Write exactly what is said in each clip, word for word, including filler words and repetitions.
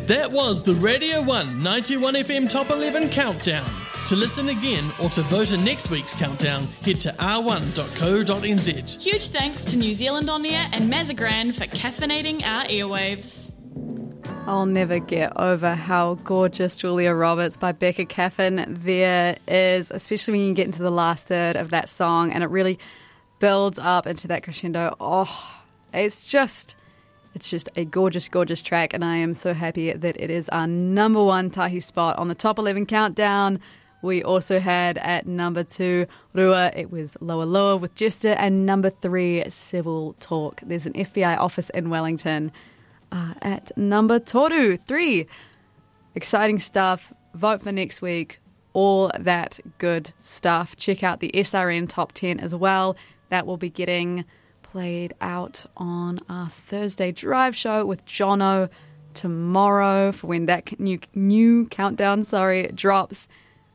That was the Radio one ninety-one F M Top eleven Countdown. To listen again or to vote in next week's countdown, head to r one dot co dot n z. Huge thanks to New Zealand On Air and Mazagran for caffeinating our airwaves. I'll never get over how gorgeous Julia Roberts by Becca Caffin there is, especially when you get into the last third of that song and it really builds up into that crescendo. Oh, it's just... It's just a gorgeous, gorgeous track, and I am so happy that it is our number one Tahi spot on the Top eleven Countdown. We also had at number two, Rua, it was Loa Loa with Jester, and number three, Civil Talk. There's an F B I office in Wellington. Uh, at number Toru, three. Exciting stuff. Vote for the next week. All that good stuff. Check out the S R N Top ten as well. That will be getting played out on our Thursday drive show with Jono tomorrow for when that new new countdown sorry drops.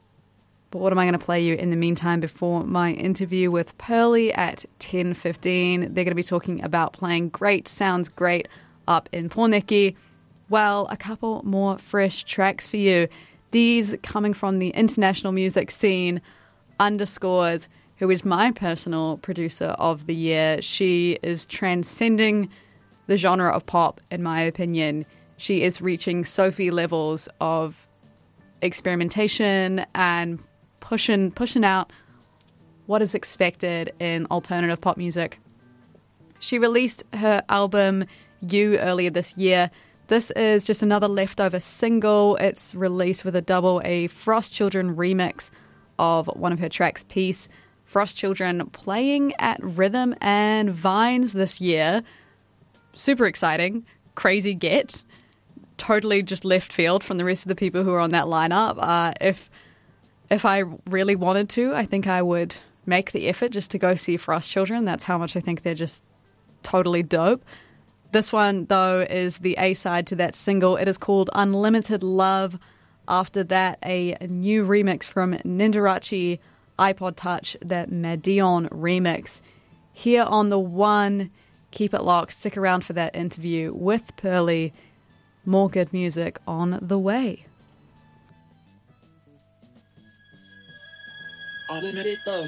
But what am I going to play you in the meantime before my interview with Pearly at ten fifteen? They're going to be talking about playing Great Sounds Great up in Pōneke. Well, a couple more fresh tracks for you. These coming from the international music scene, Underscores, who is my personal producer of the year. She is transcending the genre of pop, in my opinion. She is reaching Sophie levels of experimentation and pushing pushing out what is expected in alternative pop music. She released her album You earlier this year. This is just another leftover single. It's released with a double A Frost Children remix of one of her tracks, Peace. Frost Children playing at Rhythm and Vines this year. Super exciting. Crazy get. Totally just left field from the rest of the people who are on that lineup. Uh, if if I really wanted to, I think I would make the effort just to go see Frost Children. That's how much I think they're just totally dope. This one, though, is the A-side to that single. It is called Unlimited Love. After that, a new remix from Nindarachi iPod Touch, that Madion remix. Here on the one, keep it locked. Stick around for that interview with Pearly. More good music on the way. Unlimited love.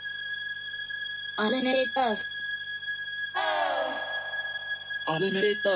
Unlimited love. Unlimited love.